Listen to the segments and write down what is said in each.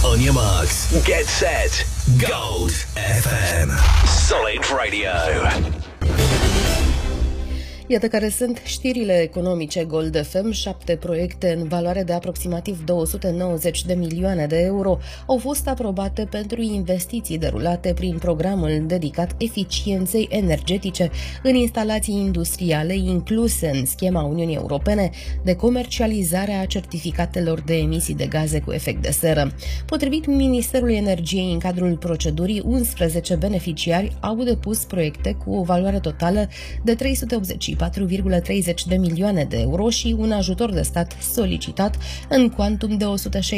On your marks, get set, Gold FM. Solid Radio. Iată care sunt știrile economice Gold FM. 7 proiecte în valoare de aproximativ 290 de milioane de euro au fost aprobate pentru investiții derulate prin programul dedicat eficienței energetice în instalații industriale incluse în schema Uniunii Europene de comercializare a certificatelor de emisii de gaze cu efect de seră. Potrivit Ministerului Energiei, în cadrul procedurii, 11 beneficiari au depus proiecte cu o valoare totală de 384,30 de milioane de euro și un ajutor de stat solicitat în cuantum de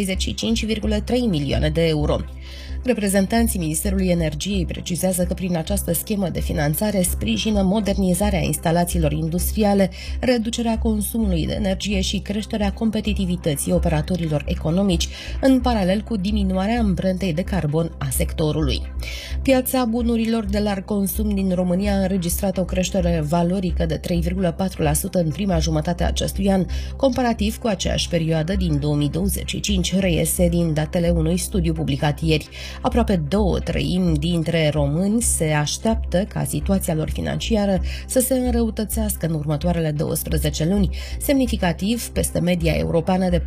165,3 milioane de euro. Reprezentanții Ministerului Energiei precizează că prin această schemă de finanțare sprijină modernizarea instalațiilor industriale, reducerea consumului de energie și creșterea competitivității operatorilor economici, în paralel cu diminuarea amprentei de carbon a sectorului. Piața bunurilor de larg consum din România a înregistrat o creștere valorică de 3,4% în prima jumătate a acestui an, comparativ cu aceeași perioadă din 2025, reiese din datele unui studiu publicat ieri. Aproape 2/3 dintre români se așteaptă ca situația lor financiară să se înrăutățească în următoarele 12 luni, semnificativ peste media europeană de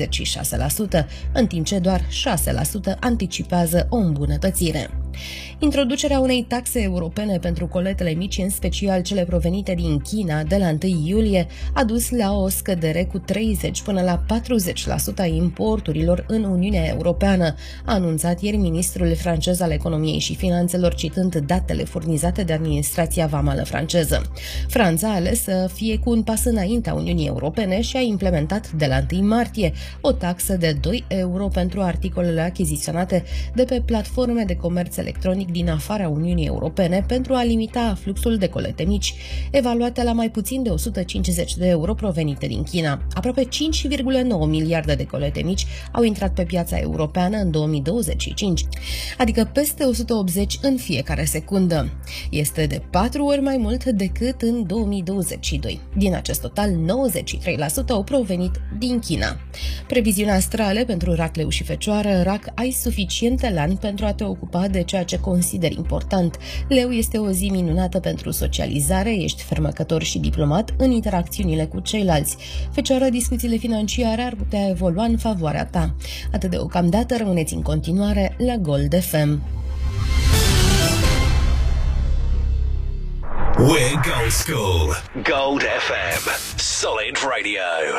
46%, în timp ce doar 6% anticipează o îmbunătățire. Introducerea unei taxe europene pentru coletele mici, în special cele provenite din China, de la 1 iulie, a dus la o scădere cu 30 până la 40% a importurilor în Uniunea Europeană, a anunțat ieri ministrul francez al Economiei și Finanțelor, citând datele furnizate de administrația vamală franceză. Franța a ales să fie cu un pas înaintea Uniunii Europene și a implementat de la 1 martie o taxă de 2 euro pentru articolele achiziționate de pe platforme de comerț electronic din afara Uniunii Europene pentru a limita fluxul de colete mici, evaluate la mai puțin de 150 de euro provenite din China. Aproape 5,9 miliarde de colete mici au intrat pe piața europeană în 2025, adică peste 180 în fiecare secundă. Este de 4 ori mai mult decât în 2022. Din acest total, 93% au provenit din China. Previziunea astrale pentru rac, leu și fecioară. Rac, ai suficient elan pentru a te ocupa de ceea ce consideri important. Leu, este o zi minunată pentru socializare, ești fermecător și diplomat în interacțiunile cu ceilalți. Fecioară, discuțiile financiare ar putea evolua în favoarea ta. Atât deocamdată, rămâneți în continuare la Gold FM. We're Gold School. Gold FM. Solid Radio.